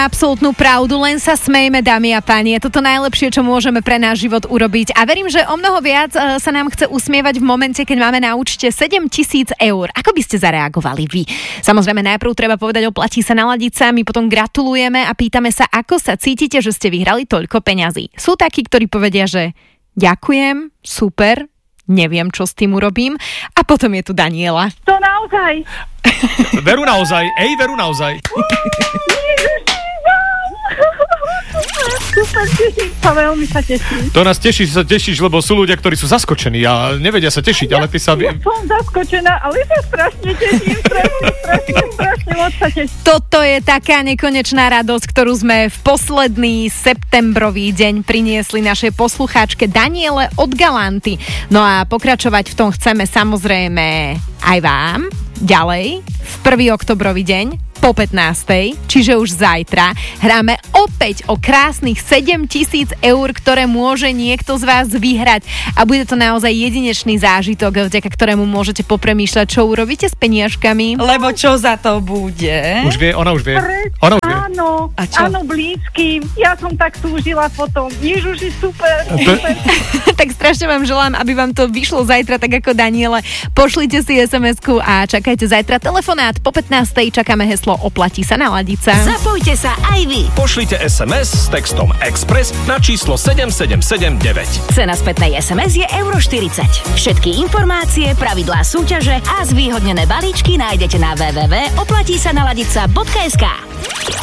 Absolútnu pravdu, len sa smejme, dámy a páni. Je toto najlepšie, čo môžeme pre náš život urobiť. A verím, že o mnoho viac sa nám chce usmievať v momente, keď máme na účte 7 000 eur. Ako by ste zareagovali vy? Samozrejme, najprv treba povedať, oplatí sa naladiť sa, my potom gratulujeme a pýtame sa, ako sa cítite, že ste vyhrali toľko peňazí. Sú takí, ktorí povedia, že ďakujem, super, neviem, čo s tým urobím. A potom je tu Daniela. To naozaj. Veru naozaj, veru naozaj. Super, teším sa, veľmi sa teším. To nás teší, že sa tešíš, lebo sú ľudia, ktorí sú zaskočení a nevedia sa tešiť, ale ty sa... Ja som zaskočená, ale sa strašne teším, strašne moc sa teším. Toto je taká nekonečná radosť, ktorú sme v posledný septembrový deň priniesli našej poslucháčke Daniele od Galanty. No a pokračovať v tom chceme samozrejme aj vám ďalej v 1. oktobrový deň po 15. Čiže už zajtra hráme opäť o krásnych 7 000 eur, ktoré môže niekto z vás vyhrať a bude to naozaj jedinečný zážitok, vďaka ktorému môžete popremýšľať, čo urobíte s peniažkami. Lebo čo za to bude? Už vie, ona už vie. Áno, áno, blízky. Ja som tak túžila potom. Ježiši, super. Tak strašne vám želám, aby vám to vyšlo zajtra tak ako Daniele. Pošlite si SMS-ku a čakajte zajtra telefonát. Po 15. čakáme heslo Oplatí sa naladiť sa. Zapojte sa aj vy. Pošlite SMS s textom Express na číslo 7779. Cena spätnej SMS je €40. Všetky informácie, pravidlá súťaže a zvýhodnené balíčky nájdete na www.oplatísanaladica.sk.